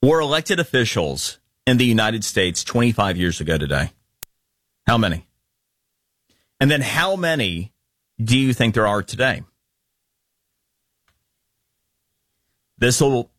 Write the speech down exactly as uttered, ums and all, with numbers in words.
were elected officials in the United States twenty-five years ago today? How many? And then how many do you think there are today? This will